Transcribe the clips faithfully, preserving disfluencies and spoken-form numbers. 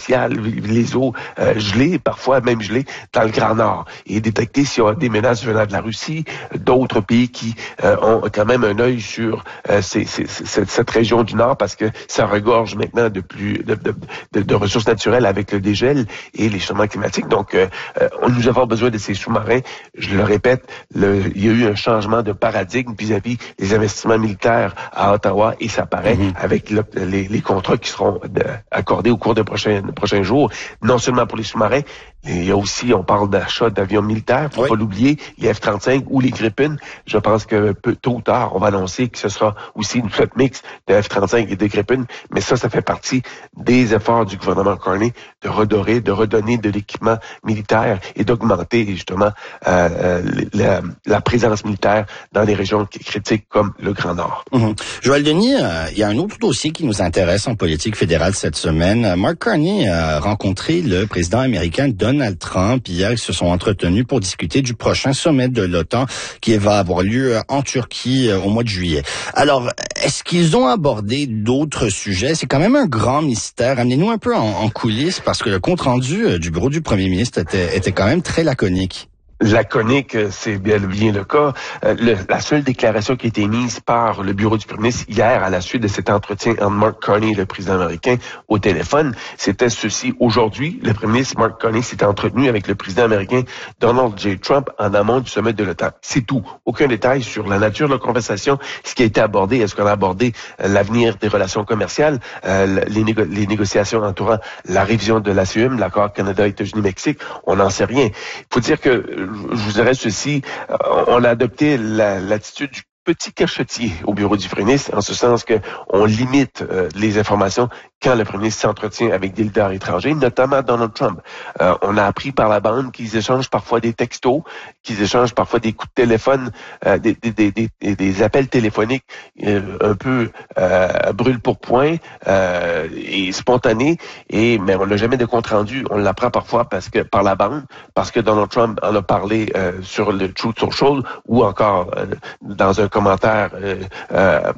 glaciales, les eaux euh, gelées, parfois même gelées, dans le Grand Nord, et détecter s'il y a des menaces venant de la Russie, d'autres pays qui euh, ont quand même un œil sur euh, ces, ces, cette, cette région du Nord, parce que ça regorge maintenant de plus de, de, de, de ressources naturelles avec le dégel et les changements climatiques. Donc, euh, on nous avons besoin de ces sous-marins. Je le répète, le, il y a eu un changement de paradigme vis-à-vis des investissements militaires à Ottawa, et ça paraît mm-hmm. avec le, les, les contrats qui seront de, accordés au cours des prochains, prochains jours, non seulement pour les sous-marins, il y a aussi, on parle d'achat d'avions militaires, faut oui. pas l'oublier, les F trente-cinq ou les Gripen. Je pense que peu, tôt ou tard, on va annoncer que ce sera aussi une flotte mixte de F trente-cinq et de Gripen, mais ça, ça fait partie des efforts du gouvernement Carney de redorer, de redonner de l'équipement militaire et d'augmenter justement euh, la, la présence militaire dans les régions critiques comme le Grand Nord. Mmh. Joël Denis, euh, il y a un autre dossier qui nous intéresse en politique fédérale cette semaine. Mark Carney a rencontré le président américain Donald Trump. Hier, ils se sont entretenus pour discuter du prochain sommet de l'OTAN qui va avoir lieu en Turquie au mois de juillet. Alors, est-ce qu'ils ont abordé d'autres sujets? C'est quand même un grand mystère. Amenez-nous un peu en, en coulisses, parce que le compte-rendu du bureau du premier ministre était, était quand même très laconique. Laconique, c'est bien, bien le cas. Euh, le, la seule déclaration qui a été mise par le bureau du premier ministre hier à la suite de cet entretien entre Mark Carney et le président américain au téléphone, c'était ceci. Aujourd'hui, le premier ministre Mark Carney s'est entretenu avec le président américain Donald J. Trump en amont du sommet de l'OTAN. C'est tout. Aucun détail sur la nature de la conversation, ce qui a été abordé. Est-ce qu'on a abordé euh, l'avenir des relations commerciales, euh, les, négo- les négociations entourant la révision de l'A C U M, l'accord Canada, États-Unis, Mexique? On n'en sait rien. Il faut dire que je vous dirais ceci, on a adopté la, l'attitude du petit cachetier au bureau du premier ministre, en ce sens que on limite euh, les informations quand le premier ministre s'entretient avec des leaders étrangers, notamment Donald Trump. Euh, on a appris par la bande qu'ils échangent parfois des textos, qu'ils échangent parfois des coups de téléphone, euh, des, des, des, des, des appels téléphoniques euh, un peu euh, brûle pour point euh, et spontanés, et mais on n'a jamais de compte rendu. On l'apprend parfois parce que par la bande, parce que Donald Trump en a parlé euh, sur le Truth Social ou encore euh, dans un commentaire euh, euh,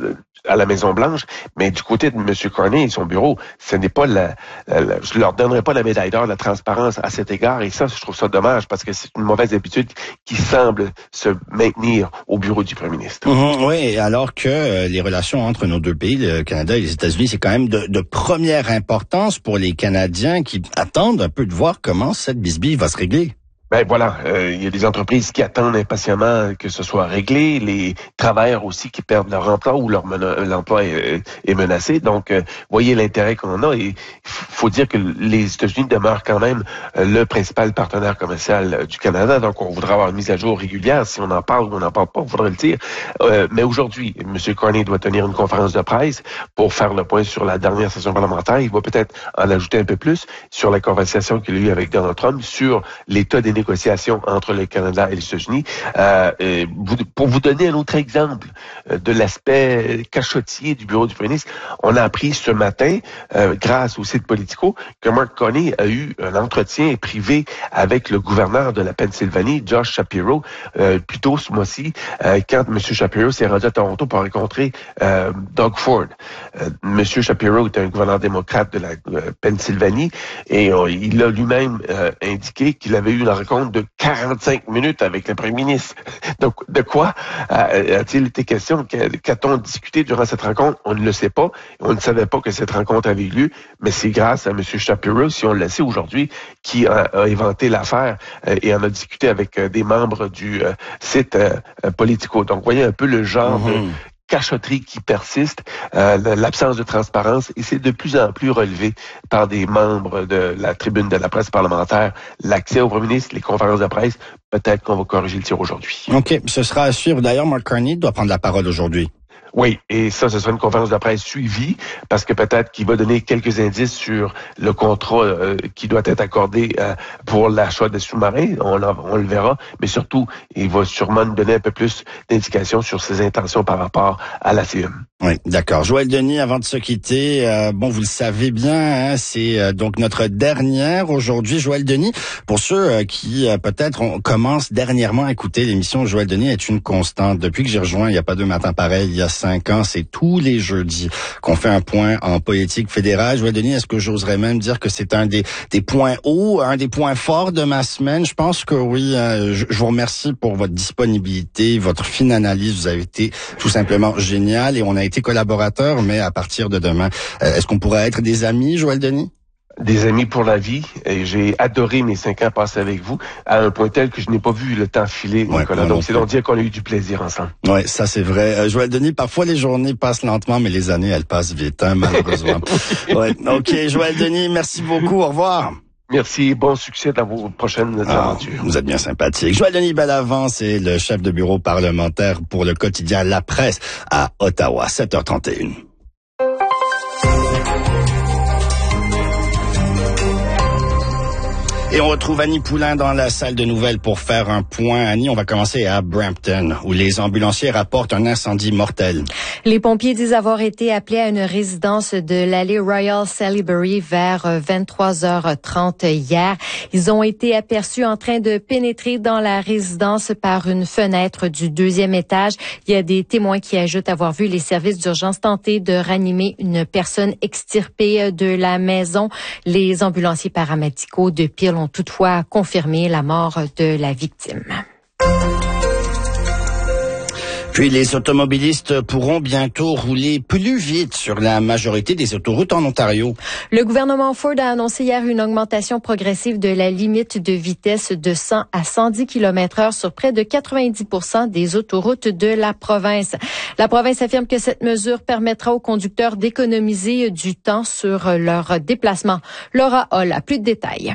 à la Maison-Blanche, mais du côté de M. Carney et son bureau, ce n'est pas la, la, la je leur donnerai pas la médaille d'or de la transparence à cet égard, et ça, je trouve ça dommage, parce que c'est une mauvaise habitude qui semble se maintenir au bureau du premier ministre. Mmh, oui, alors que euh, les relations entre nos deux pays, le Canada et les États-Unis, c'est quand même de, de première importance pour les Canadiens qui attendent un peu de voir comment cette bisbille va se régler. Ben voilà, euh, il y a des entreprises qui attendent impatiemment que ce soit réglé, les travailleurs aussi qui perdent leur emploi ou leur mena- l'emploi est, est menacé. Donc, euh, voyez l'intérêt qu'on a, et faut dire que les États-Unis demeurent quand même euh, le principal partenaire commercial euh, du Canada. Donc, on voudra avoir une mise à jour régulière. Si on en parle ou on n'en parle pas, on voudrait le dire. Euh, mais aujourd'hui, M. Carney doit tenir une conférence de presse pour faire le point sur la dernière session parlementaire. Il va peut-être en ajouter un peu plus sur la conversation qu'il a eue avec Donald Trump sur l'état des négociations entre le Canada et les États-Unis. Euh, et vous, pour vous donner un autre exemple euh, de l'aspect cachotier du bureau du premier ministre, on a appris ce matin, euh, grâce au site Politico, que Mark Carney a eu un entretien privé avec le gouverneur de la Pennsylvanie, Josh Shapiro, euh, plus tôt ce mois-ci, euh, quand M. Shapiro s'est rendu à Toronto pour rencontrer euh, Doug Ford. Euh, M. Shapiro est un gouverneur démocrate de la euh, Pennsylvanie, et euh, il a lui-même euh, indiqué qu'il avait eu une rencontre de quarante-cinq minutes avec le premier ministre. Donc, de quoi euh, a-t-il été question? Qu'a-t-on discuté durant cette rencontre? On ne le sait pas. On ne savait pas que cette rencontre avait eu lieu, mais c'est grâce à M. Shapiro, si on le sait aujourd'hui, qui a, a inventé l'affaire euh, et en a discuté avec euh, des membres du euh, site euh, Politico. Donc, voyez un peu le genre mm-hmm. de cachotterie qui persiste, euh, l'absence de transparence, et c'est de plus en plus relevé par des membres de la tribune de la presse parlementaire. L'accès au premier ministre, les conférences de presse, peut-être qu'on va corriger le tir aujourd'hui. OK, ce sera à suivre. D'ailleurs, Mark Carney doit prendre la parole aujourd'hui. Oui, et ça, ce sera une conférence de presse suivie, parce que peut-être qu'il va donner quelques indices sur le contrat euh, qui doit être accordé euh, pour l'achat des sous-marins. On, on le verra, mais surtout, il va sûrement nous donner un peu plus d'indications sur ses intentions par rapport à l'A C U M. Oui, d'accord. Joël Denis, avant de se quitter, euh, bon, vous le savez bien, hein, c'est euh, donc notre dernière aujourd'hui. Joël Denis, pour ceux euh, qui euh, peut-être on commence dernièrement à écouter l'émission, Joël Denis est une constante. Depuis que j'ai rejoint, il n'y a pas deux matins pareils, il y a cinq ans, c'est tous les jeudis qu'on fait un point en politique fédérale. Joël Denis, est-ce que j'oserais même dire que c'est un des, des points hauts, un des points forts de ma semaine? Je pense que oui. Euh, je, je vous remercie pour votre disponibilité, votre fine analyse. Vous avez été tout simplement génial et on a été collaborateurs, mais à partir de demain, euh, est-ce qu'on pourrait être des amis, Joël Denis? Des amis pour la vie. Et j'ai adoré mes cinq ans passés avec vous, à un point tel que je n'ai pas vu le temps filer, ouais, Nicolas. Donc, c'est donc dire qu'on a eu du plaisir ensemble. Oui, ça c'est vrai. Euh, Joël Denis, parfois les journées passent lentement, mais les années, elles passent vite, hein, malheureusement. ouais. OK, Joël Denis, merci beaucoup. Au revoir. Merci, bon succès dans vos prochaines ah, aventures. Vous êtes bien sympathique. Joël Denis Bellavance est le chef de bureau parlementaire pour le quotidien La Presse à Ottawa, sept heures trente et une. Et on retrouve Annie Poulain dans la salle de nouvelles pour faire un point. Annie, on va commencer à Brampton, où les ambulanciers rapportent un incendie mortel. Les pompiers disent avoir été appelés à une résidence de l'allée Royal Salisbury vers vingt-trois heures trente hier. Ils ont été aperçus en train de pénétrer dans la résidence par une fenêtre du deuxième étage. Il y a des témoins qui ajoutent avoir vu les services d'urgence tenter de ranimer une personne extirpée de la maison. Les ambulanciers paramédicaux de Peel ont toutefois confirmé la mort de la victime. Puis les automobilistes pourront bientôt rouler plus vite sur la majorité des autoroutes en Ontario. Le gouvernement Ford a annoncé hier une augmentation progressive de la limite de vitesse de cent à cent dix kilomètres heure sur près de quatre-vingt-dix pour cent des autoroutes de la province. La province affirme que cette mesure permettra aux conducteurs d'économiser du temps sur leur déplacement. Laura Hall a plus de détails.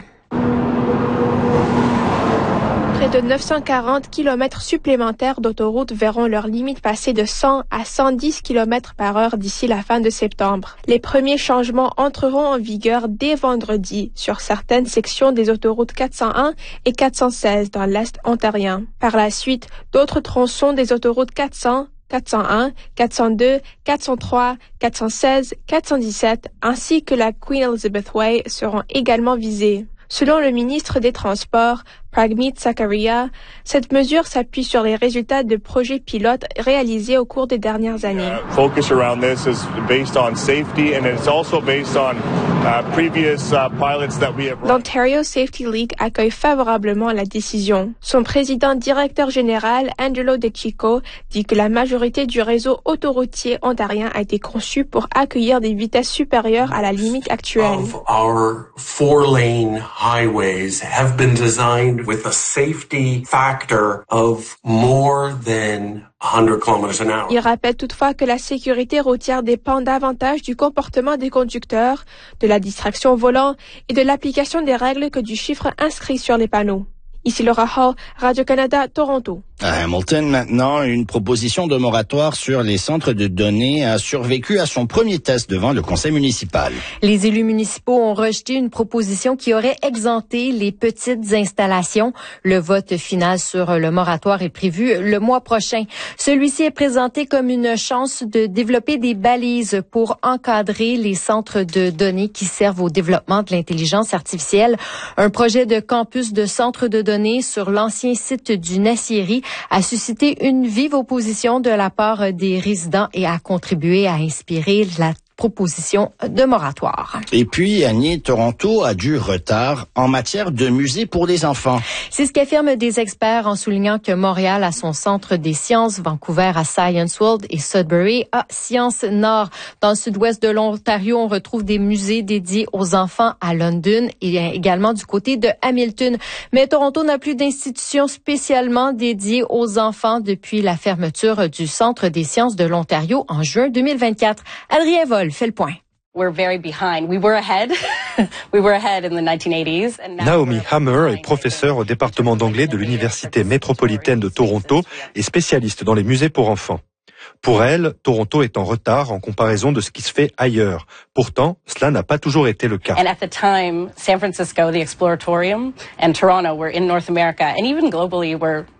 Près de neuf cent quarante kilomètres supplémentaires d'autoroutes verront leur limite passer de cent à cent dix kilomètres par heure d'ici la fin de septembre. Les premiers changements entreront en vigueur dès vendredi sur certaines sections des autoroutes quatre cent un et quatre cent seize dans l'Est ontarien. Par la suite, d'autres tronçons des autoroutes quatre cents, quatre cent un, quatre cent deux, quatre cent trois, quatre cent seize, quatre cent dix-sept ainsi que la Queen Elizabeth Way seront également visés. Selon le ministre des Transports, Pragmeet Zakaria, cette mesure s'appuie sur les résultats de projets pilotes réalisés au cours des dernières années. Focus around this is based on safety and it's also based on uh, previous uh, pilots that we have. L'Ontario Safety League accueille favorablement la décision. Son président directeur général, Angelo De Chico, dit que la majorité du réseau autoroutier ontarien a été conçu pour accueillir des vitesses supérieures à la limite actuelle. Of our four-lane highways have been designed with a safety factor of more than one hundred kilometers an hour. Il rappelle toutefois que la sécurité routière dépend davantage du comportement des conducteurs, de la distraction au volant et de l'application des règles que du chiffre inscrit sur les panneaux. Ici Laura Hall, Radio-Canada, Toronto. À Hamilton, maintenant, une proposition de moratoire sur les centres de données a survécu à son premier test devant le conseil municipal. Les élus municipaux ont rejeté une proposition qui aurait exempté les petites installations. Le vote final sur le moratoire est prévu le mois prochain. Celui-ci est présenté comme une chance de développer des balises pour encadrer les centres de données qui servent au développement de l'intelligence artificielle. Un projet de campus de centres de données sur l'ancien site d'une aciérie a suscité une vive opposition de la part des résidents et a contribué à inspirer la proposition de moratoire. Et puis, Annie, Toronto a du retard en matière de musée pour les enfants. C'est ce qu'affirment des experts en soulignant que Montréal a son centre des sciences, Vancouver à Science World et Sudbury à Sciences Nord. Dans le sud-ouest de l'Ontario, on retrouve des musées dédiés aux enfants à London et également du côté de Hamilton. Mais Toronto n'a plus d'institutions spécialement dédiées aux enfants depuis la fermeture du Centre des sciences de l'Ontario en juin deux mille vingt-quatre. Adrien Vol fait le point. We're very behind. We were ahead. We were ahead in the nineteen eighties. And now Naomi Hammer est professeure au département d'anglais de l'Université métropolitaine de Toronto et spécialiste dans les musées pour enfants. Pour elle, Toronto est en retard en comparaison de ce qui se fait ailleurs. Pourtant, cela n'a pas toujours été le cas. And at the time, San Francisco, the Exploratorium, and Toronto were in North America, and even globally were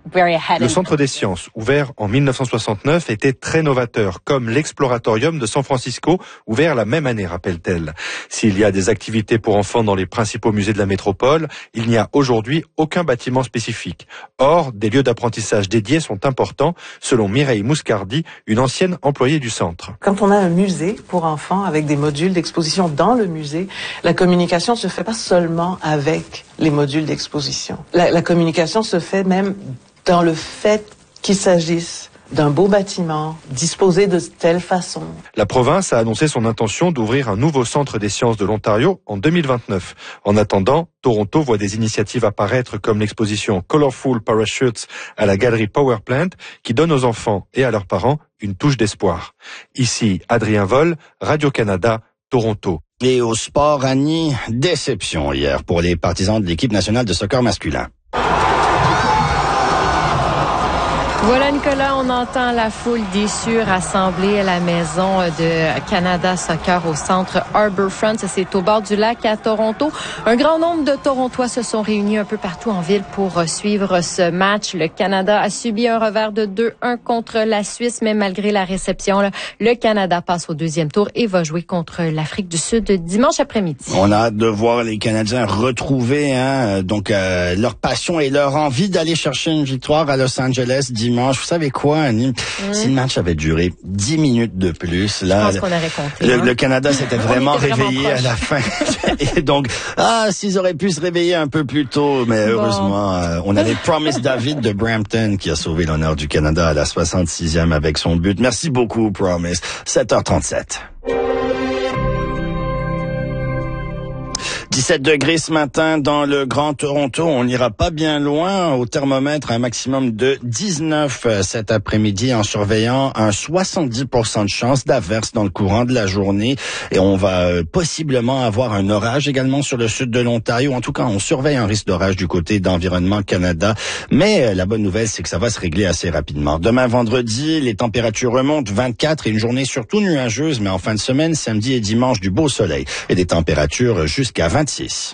very ahead. Le Centre des sciences, ouvert en mille neuf cent soixante-neuf, était très novateur, comme l'Exploratorium de San Francisco, ouvert la même année, rappelle-t-elle. S'il y a des activités pour enfants dans les principaux musées de la métropole, il n'y a aujourd'hui aucun bâtiment spécifique. Or, des lieux d'apprentissage dédiés sont importants, selon Mireille Mouscardi, une ancienne employée du centre. Quand on a un musée pour enfants avec des modules d'exposition dans le musée, la communication se fait pas seulement avec les modules d'exposition. La, la communication se fait même dans le fait qu'il s'agisse d'un beau bâtiment, disposé de telle façon. La province a annoncé son intention d'ouvrir un nouveau centre des sciences de l'Ontario en deux mille vingt-neuf. En attendant, Toronto voit des initiatives apparaître comme l'exposition Colorful Parachutes à la galerie Power Plant qui donne aux enfants et à leurs parents une touche d'espoir. Ici, Adrien Vol, Radio-Canada, Toronto. Et au sport, Annie, déception hier pour les partisans de l'équipe nationale de soccer masculin. Voilà, Nicolas, on entend la foule déçue rassemblée à la maison de Canada Soccer au centre Harbourfront. C'est au bord du lac à Toronto. Un grand nombre de Torontois se sont réunis un peu partout en ville pour suivre ce match. Le Canada a subi un revers de deux un contre la Suisse, mais malgré la réception, là, le Canada passe au deuxième tour et va jouer contre l'Afrique du Sud dimanche après-midi. On a hâte de voir les Canadiens retrouver hein, donc euh, leur passion et leur envie d'aller chercher une victoire à Los Angeles dimanche. Vous savez quoi, Annie? Mmh. Si le match avait duré dix minutes de plus, là, je pense qu'on aurait compté, le, hein? le Canada s'était vraiment réveillé vraiment à la fin. Et donc, ah, s'ils auraient pu se réveiller un peu plus tôt, mais bon. heureusement, euh, on avait Promise David de Brampton qui a sauvé l'honneur du Canada à la soixante-sixième avec son but. Merci beaucoup, Promise. sept heures trente-sept. dix-sept degrés ce matin dans le Grand Toronto. On n'ira pas bien loin. Au thermomètre, un maximum de dix-neuf cet après-midi en surveillant un soixante-dix pour cent de chance d'averse dans le courant de la journée. Et on va euh, possiblement avoir un orage également sur le sud de l'Ontario. En tout cas, on surveille un risque d'orage du côté d'Environnement Canada. Mais euh, la bonne nouvelle, c'est que ça va se régler assez rapidement. Demain, vendredi, les températures remontent vingt-quatre et une journée surtout nuageuse. Mais en fin de semaine, samedi et dimanche, du beau soleil et des températures jusqu'à vingt-six.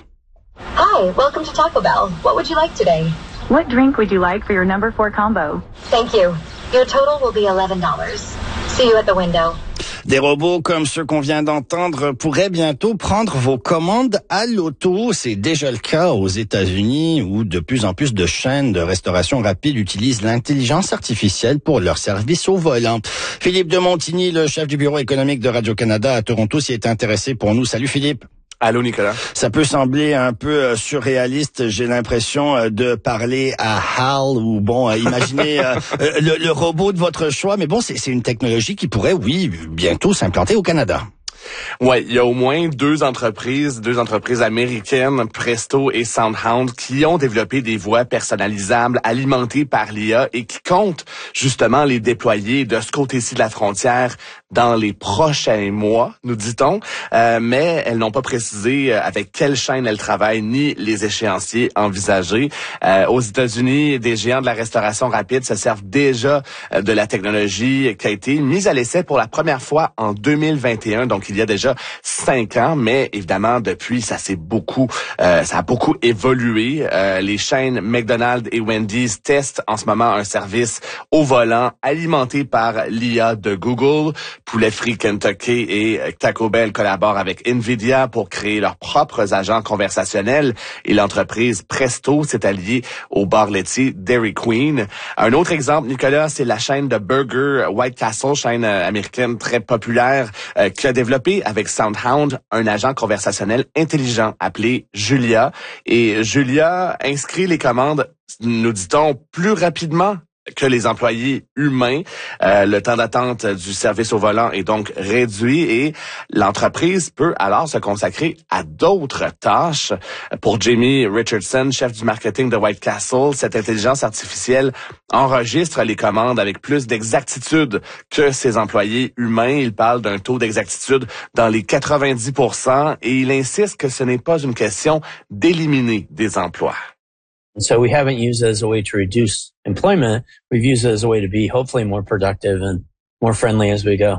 Hi, welcome to Taco Bell. What would you like today? What drink would you like for your number four combo? Thank you. Your total will be eleven dollars. See you at the window. Des robots comme ceux qu'on vient d'entendre pourraient bientôt prendre vos commandes à l'auto. C'est déjà le cas aux États-Unis où de plus en plus de chaînes de restauration rapide utilisent l'intelligence artificielle pour leur service au volant. Philippe de Montigny, le chef du bureau économique de Radio-Canada à Toronto, s'y est intéressé pour nous. Salut Philippe. Allô, Nicolas. Ça peut sembler un peu euh, surréaliste, j'ai l'impression euh, de parler à Hal ou bon, euh, imaginez euh, le, le robot de votre choix, mais bon, c'est, c'est une technologie qui pourrait, oui, bientôt s'implanter au Canada. Ouais, il y a au moins deux entreprises, deux entreprises américaines, Presto et SoundHound, qui ont développé des voix personnalisables alimentées par l'I A et qui comptent justement les déployer de ce côté-ci de la frontière dans les prochains mois, nous dit-on. Euh, mais elles n'ont pas précisé avec quelle chaîne elles travaillent ni les échéanciers envisagés. Euh, aux États-Unis, des géants de la restauration rapide se servent déjà de la technologie qui a été mise à l'essai pour la première fois en deux mille vingt et un, donc il y a déjà cinq ans, mais évidemment depuis ça s'est beaucoup, euh, ça a beaucoup évolué. Euh, les chaînes McDonald's et Wendy's testent en ce moment un service au volant alimenté par l'I A de Google. Poulet Frit Kentucky et Taco Bell collaborent avec Nvidia pour créer leurs propres agents conversationnels et l'entreprise Presto s'est alliée au bar laitier Dairy Queen. Un autre exemple, Nicolas, c'est la chaîne de burger White Castle, chaîne américaine très populaire, euh, qui a développé avec SoundHound un agent conversationnel intelligent appelé Julia. Et Julia inscrit les commandes, nous dit-on, plus rapidement que les employés humains. Euh, le temps d'attente du service au volant est donc réduit et l'entreprise peut alors se consacrer à d'autres tâches. Pour Jamie Richardson, chef du marketing de White Castle, cette intelligence artificielle enregistre les commandes avec plus d'exactitude que ses employés humains. Il parle d'un taux d'exactitude dans les quatre-vingt-dix pour cent et il insiste que ce n'est pas une question d'éliminer des emplois. And so we haven't used it as a way to reduce employment. We've used it as a way to be hopefully more productive and more friendly as we go.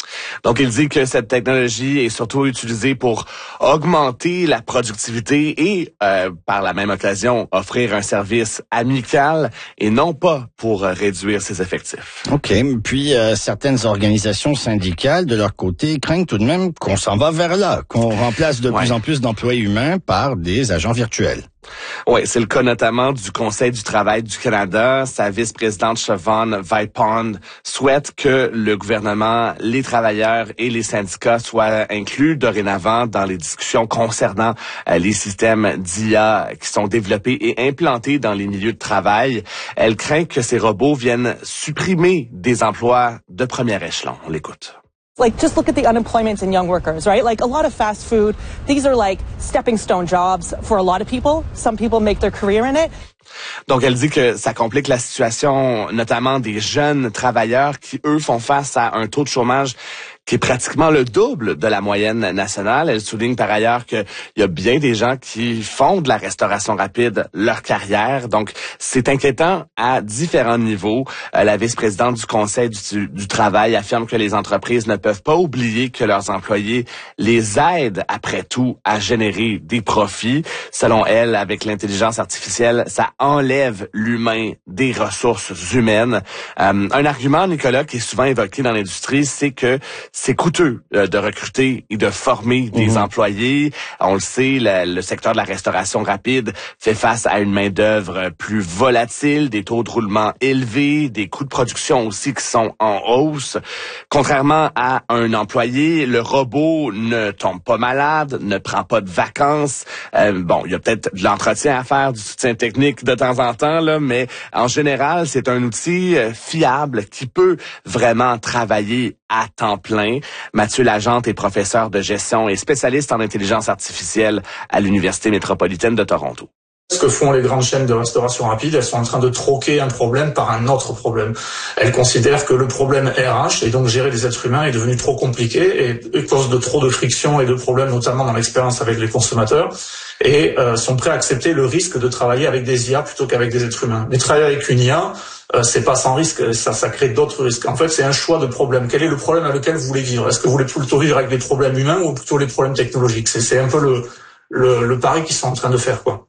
Donc, il dit que cette technologie est surtout utilisée pour augmenter la productivité et, euh, par la même occasion, offrir un service amical et non pas pour réduire ses effectifs. OK. Puis, euh, certaines organisations syndicales, de leur côté, craignent tout de même qu'on s'en va vers là, qu'on remplace de ouais. plus en plus d'employés humains par des agents virtuels. Oui, c'est le cas notamment du Conseil du travail du Canada. Sa vice-présidente Siobhan Vipond souhaite que le gouvernement, les travailleurs et les syndicats soient inclus dorénavant dans les discussions concernant euh, les systèmes d'I A qui sont développés et implantés dans les milieux de travail. Elle craint que ces robots viennent supprimer des emplois de premier échelon. On l'écoute. Like, just look at the unemployment in young workers, right? Like, a lot of fast food, these are like stepping stone jobs for a lot of people. Some people make their career in it. Donc, elle dit que ça complique la situation, notamment des jeunes travailleurs qui, eux, font face à un taux de chômage qui est pratiquement le double de la moyenne nationale. Elle souligne par ailleurs qu'il y a bien des gens qui font de la restauration rapide leur carrière. Donc, c'est inquiétant à différents niveaux. Euh, la vice-présidente du Conseil du, du travail affirme que les entreprises ne peuvent pas oublier que leurs employés les aident, après tout, à générer des profits. Selon elle, avec l'intelligence artificielle, ça enlève l'humain des ressources humaines. Euh, un argument, Nicolas, qui est souvent évoqué dans l'industrie, c'est que c'est coûteux euh, de recruter et de former des mmh. employés. On le sait, le, le secteur de la restauration rapide fait face à une main-d'œuvre plus volatile, des taux de roulement élevés, des coûts de production aussi qui sont en hausse. Contrairement à un employé, le robot ne tombe pas malade, ne prend pas de vacances. Euh, bon, il y a peut-être de l'entretien à faire, du soutien technique de temps en temps, là, mais en général, c'est un outil euh, fiable qui peut vraiment travailler à temps plein. Mathieu Lagente est professeur de gestion et spécialiste en intelligence artificielle à l'Université métropolitaine de Toronto. Ce que font les grandes chaînes de restauration rapide, elles sont en train de troquer un problème par un autre problème. Elles considèrent que le problème R H, et donc gérer les êtres humains, est devenu trop compliqué et, et cause de trop de friction et de problèmes, notamment dans l'expérience avec les consommateurs, et euh, sont prêts à accepter le risque de travailler avec des I A plutôt qu'avec des êtres humains. Mais travailler avec une I A, euh, c'est pas sans risque, ça, ça crée d'autres risques. En fait, c'est un choix de problème. Quel est le problème avec lequel vous voulez vivre? Est-ce que vous voulez plutôt vivre avec des problèmes humains ou plutôt les problèmes technologiques? C'est, c'est un peu le, le, le pari qu'ils sont en train de faire, quoi.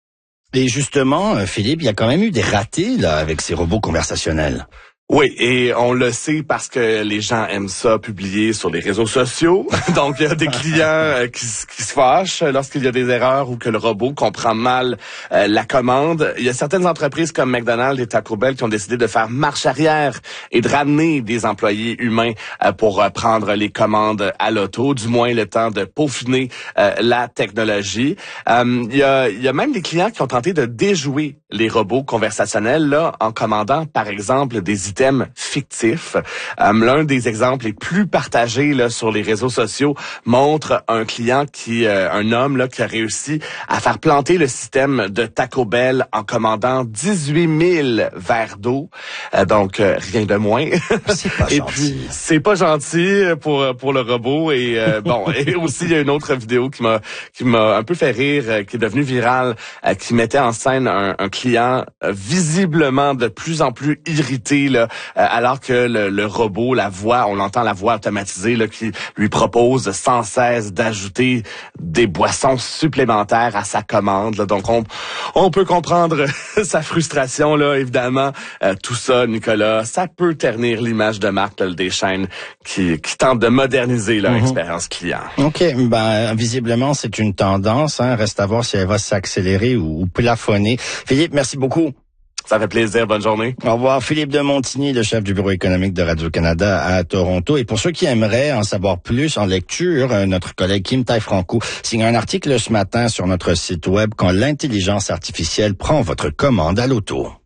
Et justement, Philippe, il y a quand même eu des ratés là avec ces robots conversationnels. Oui, et on le sait parce que les gens aiment ça publier sur les réseaux sociaux. Donc, il y a des clients qui, qui se fâchent lorsqu'il y a des erreurs ou que le robot comprend mal euh, la commande. Il y a certaines entreprises comme McDonald's et Taco Bell qui ont décidé de faire marche arrière et de ramener des employés humains euh, pour euh, prendre les commandes à l'auto, du moins le temps de peaufiner euh, la technologie. Euh, il y a, il y a même des clients qui ont tenté de déjouer les robots conversationnels là en commandant, par exemple, des items fictifs. Euh, l'un des exemples les plus partagés là sur les réseaux sociaux montre un client qui, euh, un homme là qui a réussi à faire planter le système de Taco Bell en commandant dix-huit mille verres d'eau. Euh, donc euh, rien de moins. C'est pas et gentil. puis c'est pas gentil pour pour le robot et euh, bon et aussi il y a une autre vidéo qui m'a qui m'a un peu fait rire, euh, qui est devenue virale, euh, qui mettait en scène un, un client euh, visiblement de plus en plus irrité là. Euh, alors que le, le robot, la voix, on l'entend la voix automatisée là, qui lui propose sans cesse d'ajouter des boissons supplémentaires à sa commande. Là. Donc on on peut comprendre sa frustration là, évidemment. Euh, tout ça, Nicolas, ça peut ternir l'image de marque là, des chaînes qui qui tentent de moderniser leur mm-hmm. expérience client. OK, ben visiblement c'est une tendance. Hein. Reste à voir si elle va s'accélérer ou, ou plafonner. Philippe, merci beaucoup. Ça fait plaisir. Bonne journée. Au revoir. Philippe de Montigny, le chef du bureau économique de Radio-Canada à Toronto. Et pour ceux qui aimeraient en savoir plus en lecture, notre collègue Kim Tai-Franco signe un article ce matin sur notre site web quand l'intelligence artificielle prend votre commande à l'auto.